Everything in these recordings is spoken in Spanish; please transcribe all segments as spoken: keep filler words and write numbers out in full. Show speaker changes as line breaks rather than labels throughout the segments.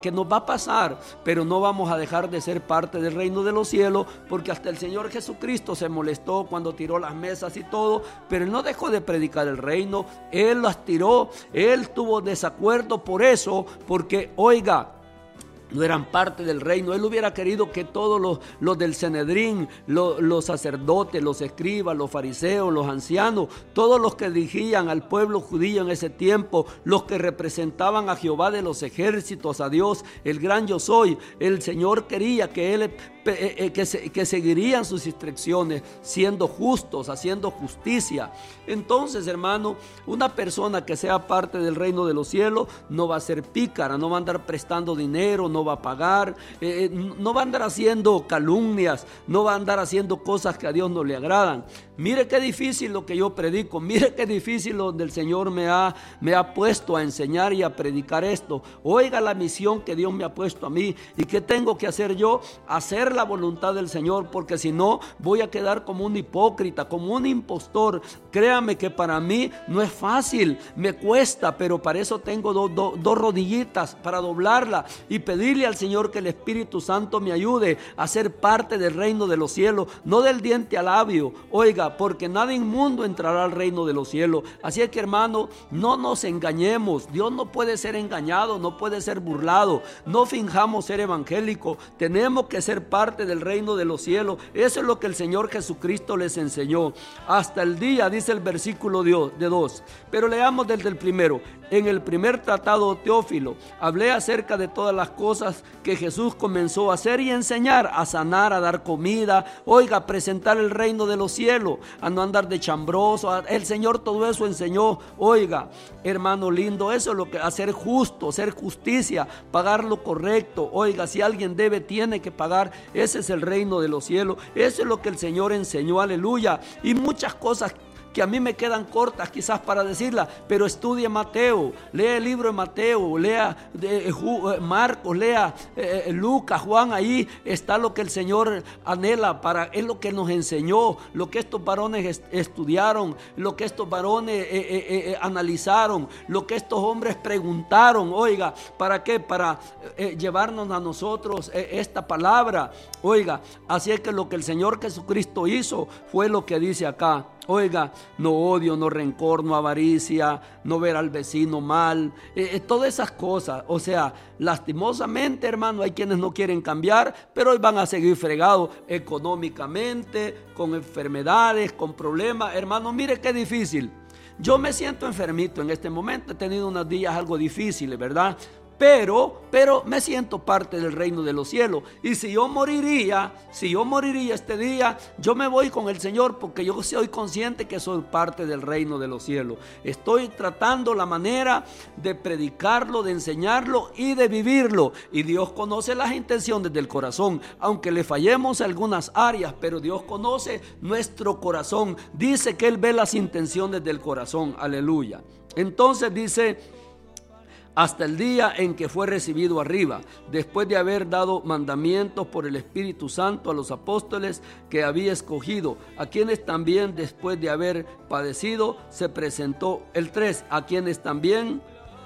que nos va a pasar, pero no vamos a dejar de ser parte del reino de los cielos, porque hasta el Señor Jesucristo se molestó cuando tiró las mesas y todo, pero Él no dejó de predicar el reino. Él las tiró, Él tuvo desacuerdo por eso, porque oiga, no eran parte del reino. Él hubiera querido que todos los, los del Sanedrín, los, los sacerdotes, los escribas, los fariseos, los ancianos, todos los que dirigían al pueblo judío en ese tiempo, los que representaban a Jehová de los ejércitos, a Dios, el gran yo soy, el Señor quería que él que, se, que seguirían sus instrucciones, siendo justos, haciendo justicia. Entonces, hermano, una persona que sea parte del reino de los cielos no va a ser pícara, no va a andar prestando dinero, no va a pagar, eh, no va a andar haciendo calumnias, no va a andar haciendo cosas que a Dios no le agradan. Mire qué difícil lo que yo predico, mire qué difícil donde el Señor me ha, me ha puesto a enseñar y a predicar esto. Oiga la misión que Dios me ha puesto a mí. ¿Y qué tengo que hacer yo? Hacer la voluntad del Señor, porque si no voy a quedar como un hipócrita, como un impostor. Créame que para mí no es fácil, me cuesta, pero para eso tengo do, do, dos rodillitas para doblarla y pedirle al Señor que el Espíritu Santo me ayude a ser parte del reino de los cielos, no del diente al labio. Oiga, porque nada inmundo entrará al reino de los cielos. Así es que, hermano, no nos engañemos. Dios no puede ser engañado, no puede ser burlado. No finjamos ser evangélicos. Tenemos que ser parte del reino de los cielos. Eso es lo que el Señor Jesucristo les enseñó. Hasta el día, dice el versículo de dos. Pero leamos desde el primero. En el primer tratado, Teófilo, hablé acerca de todas las cosas que Jesús comenzó a hacer y enseñar, a sanar, a dar comida, oiga, a presentar el reino de los cielos, a no andar de chambroso. El Señor todo eso enseñó. Oiga, hermano lindo, eso es lo que, hacer justo, hacer justicia, pagar lo correcto. Oiga, si alguien debe, tiene que pagar. Ese es el reino de los cielos. Eso es lo que el Señor enseñó, aleluya. Y muchas cosas que a mí me quedan cortas quizás para decirla, pero estudie Mateo, lea el libro de Mateo, lea de, eh, Marcos, lea eh, Lucas, Juan. Ahí está lo que el Señor anhela para, es lo que nos enseñó, lo que estos varones est- estudiaron, lo que estos varones eh, eh, eh, analizaron, lo que estos hombres preguntaron. Oiga, ¿para qué? Para eh, llevarnos a nosotros eh, esta palabra. Oiga, así es que lo que el Señor Jesucristo hizo fue lo que dice acá. Oiga, no odio, no rencor, no avaricia, no ver al vecino mal, eh, eh, todas esas cosas. O sea, lastimosamente, hermano, hay quienes no quieren cambiar, pero hoy van a seguir fregados económicamente, con enfermedades, con problemas. Hermano, mire qué difícil. Yo me siento enfermito en este momento, he tenido unos días algo difíciles, ¿verdad? Pero, pero me siento parte del reino de los cielos. Y si yo moriría, si yo moriría este día, yo me voy con el Señor, porque yo soy consciente que soy parte del reino de los cielos. Estoy tratando la manera de predicarlo, de enseñarlo y de vivirlo. Y Dios conoce las intenciones del corazón, aunque le fallemos en algunas áreas, pero Dios conoce nuestro corazón. Dice que Él ve las intenciones del corazón. Aleluya. Entonces dice: hasta el día en que fue recibido arriba, después de haber dado mandamientos por el Espíritu Santo a los apóstoles que había escogido, a quienes también después de haber padecido se presentó. El tres, a quienes también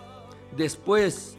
después,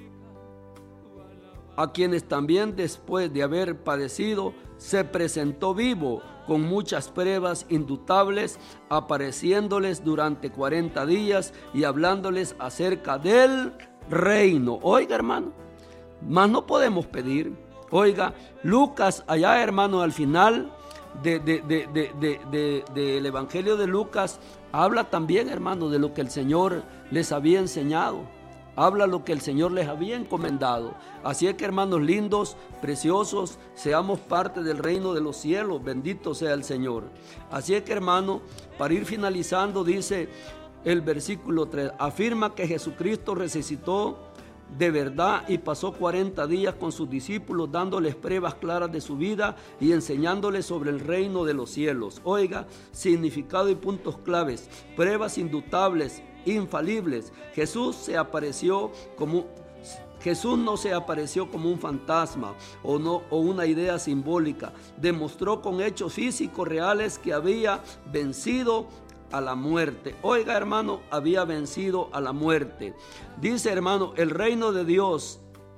a quienes también después de haber padecido se presentó vivo con muchas pruebas indubitables, apareciéndoles durante cuarenta días y hablándoles acerca del reino. Oiga, hermano, más no podemos pedir. Oiga, Lucas, allá, hermano, al final de, de, de, de, de, de, del Evangelio de Lucas, habla también, hermano, de lo que el Señor les había enseñado. Habla lo que el Señor les había encomendado. Así es que, hermanos lindos, preciosos, seamos parte del reino de los cielos. Bendito sea el Señor. Así es que, hermano, para ir finalizando, dice el versículo tres, afirma que Jesucristo resucitó de verdad y pasó cuarenta días con sus discípulos, dándoles pruebas claras de su vida y enseñándoles sobre el reino de los cielos. Oiga, significado y puntos claves, pruebas indubitables, infalibles. Jesús se apareció como Jesús no se apareció como un fantasma o, no, o una idea simbólica. Demostró con hechos físicos reales que había vencido a la muerte. Oiga, hermano, había vencido a la muerte. Dice, hermano, el reino de Dios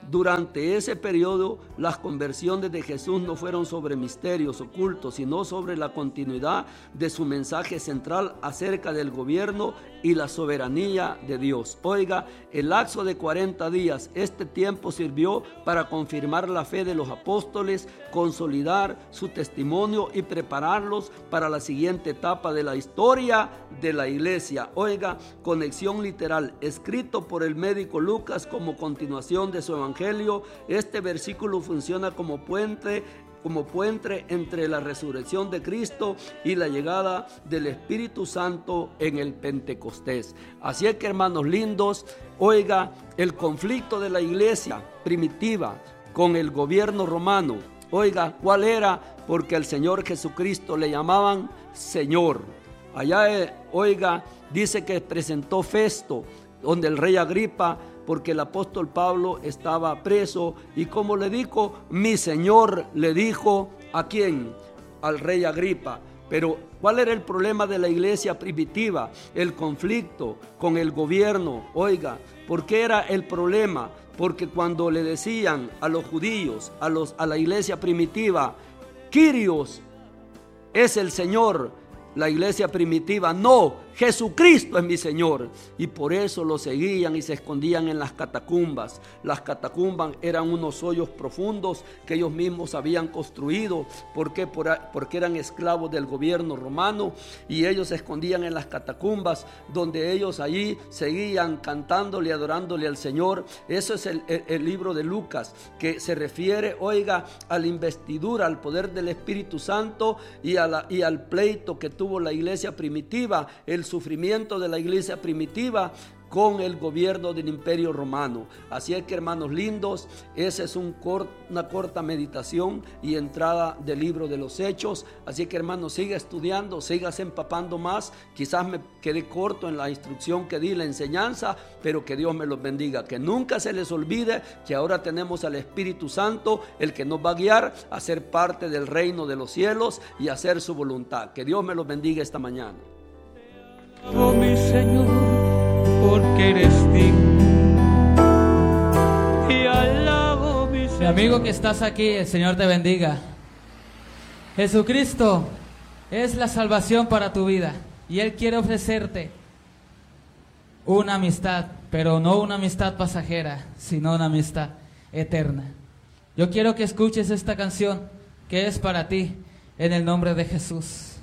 Durante ese periodo, las conversiones de Jesús no fueron sobre misterios ocultos, sino sobre la continuidad de su mensaje central acerca del gobierno y la soberanía de Dios. Oiga, el lapso de cuarenta días, este tiempo sirvió para confirmar la fe de los apóstoles, consolidar su testimonio y prepararlos para la siguiente etapa de la historia de la iglesia. Oiga, conexión literal, escrito por el médico Lucas como continuación de su evangelio. Este versículo funciona como puente como puente entre la resurrección de Cristo y la llegada del Espíritu Santo en el Pentecostés. Así es que, hermanos lindos, oiga, el conflicto de la iglesia primitiva con el gobierno romano, oiga, ¿cuál era? Porque al Señor Jesucristo le llamaban Señor. Allá, eh, oiga, dice que presentó Festo, donde el rey Agripa, porque el apóstol Pablo estaba preso, y como le dijo, mi Señor le dijo, ¿a quién? Al rey Agripa. Pero ¿cuál era el problema de la iglesia primitiva? El conflicto con el gobierno. Oiga, ¿por qué era el problema? Porque cuando le decían a los judíos, a, los, a la iglesia primitiva, Kyrios es el Señor, la iglesia primitiva, no, Jesucristo es mi Señor. Y por eso lo seguían y se escondían en las catacumbas. Las catacumbas eran unos hoyos profundos que ellos mismos habían construido. ¿Por qué? Porque eran esclavos del gobierno romano, y ellos se escondían en las catacumbas, donde ellos allí seguían cantándole y adorándole al Señor. Eso es el, el, el libro de Lucas, que se refiere, oiga, a la investidura, al poder del Espíritu Santo y, a la, y al pleito que tuvo la iglesia primitiva, el sufrimiento de la iglesia primitiva con el gobierno del imperio romano. Así es que, hermanos lindos, esa es un cort, una corta meditación y entrada del libro de los Hechos. Así que, hermanos, siga estudiando, sigas empapando más. Quizás me quedé corto en la instrucción que di, la enseñanza, pero que Dios me los bendiga. Que nunca se les olvide que ahora tenemos al Espíritu Santo, el que nos va a guiar a ser parte del reino de los cielos y a hacer su voluntad. Que Dios me los bendiga esta mañana.
Oh, mi Señor, porque eres digno, y alabo mi Señor.
Mi amigo que estás aquí, el Señor te bendiga. Jesucristo es la salvación para tu vida, y Él quiere ofrecerte una amistad, pero no una amistad pasajera, sino una amistad eterna. Yo quiero que escuches esta canción que es para ti, en el nombre de Jesús.